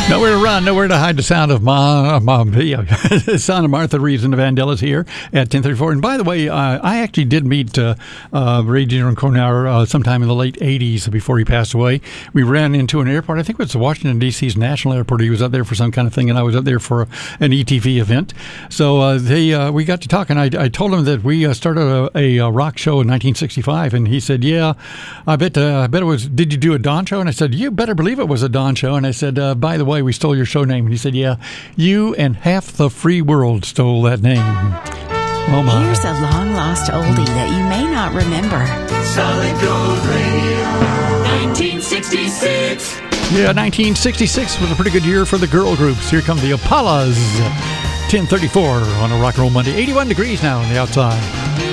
Nowhere to run, nowhere to hide. The sound of the sound of Martha Reeves and the Vandellas here at 10:34. And by the way, I actually did meet Ray Jr. Cornauer sometime in the late 80s before he passed away. We ran into an airport. I think it was Washington, D.C.'s National Airport. He was up there for some kind of thing, and I was up there for an ETV event. So we got to talk, and I told him that we started a rock show in 1965, and he said, "Yeah, I bet it was. Did you do a Dawn show?" And I said, "You better believe it was a Dawn show." And I said, "By the way, we stole your show name." And he said, "Yeah, you and half the free world stole that name." Oh my. Here's a long-lost oldie that you may not remember. Solid Gold Radio, 1966. Yeah, 1966 was a pretty good year for the girl groups. Here come the Apollas. 10:34 on a Rock and Roll Monday. 81 degrees now on the outside.